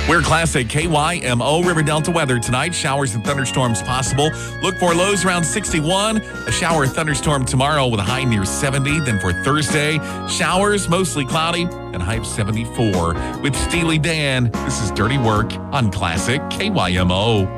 We're Classic KYMO River Delta weather tonight. Showers and thunderstorms possible. Look for lows around 61. A shower or thunderstorm tomorrow with a high near 70. Then for Thursday, showers, mostly cloudy, and high of 74. With Steely Dan, this is Dirty Work on Classic KYMO.